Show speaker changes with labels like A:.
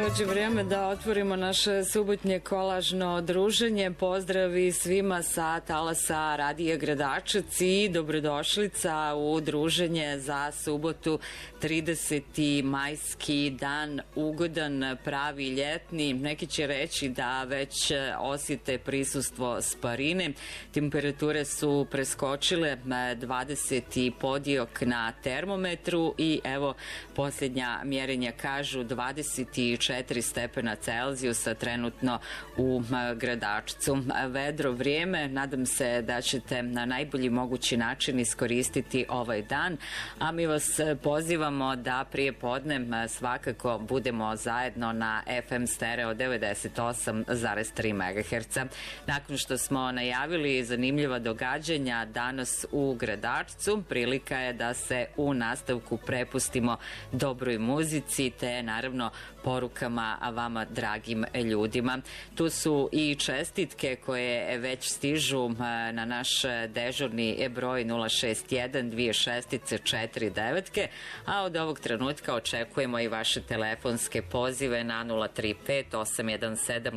A: dođe vrijeme da otvorimo naše subotnje kolažno druženje. Pozdravi svima sa talasa Radija Gradačac i dobrodošlica u druženje za subotu 30. majski dan, ugodan, pravi ljetni. Neki će reći da već osjete prisustvo sparine. Temperature su preskočile 20 podiok na termometru i evo posljednja mjerenja kažu 24 stepena Celzijusa trenutno u Gradačcu. Vedro vrijeme, nadam se da ćete na najbolji mogući način iskoristiti ovaj dan, a mi vas pozivamo da prije podne svakako budemo zajedno na FM stereo 98,3 MHz. Nakon što smo najavili zanimljiva događanja danas u Gradačcu, prilika je da se u nastavku prepustimo dobroj muzici te naravno porukama vama dragim ljudima. Tu su i čestitke koje već stižu na naš dežurni broj 061 2649, a od ovog trenutka očekujemo i vaše telefonske pozive na 035 817